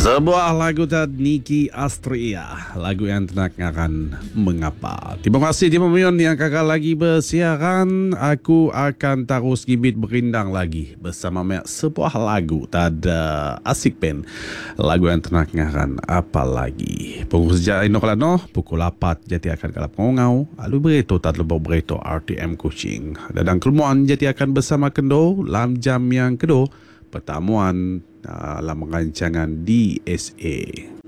Sebuah lagu dari Niki Astria, lagu yang akan mengapa. Terima kasih Timur Mion yang kakak lagi bersiaran. Aku akan terus gibit berindang lagi bersama sebuah lagu tada asik pen. Lagu yang akan apa lagi. Pukul sejak inoklano pukul 8 jadi akan kalap ngau. Alu berito tad lebih berito RTM Kuching. Dadang kelmuan jadi akan bersama kendo dalam jam yang kedua pertemuan dalam rancangan DSA.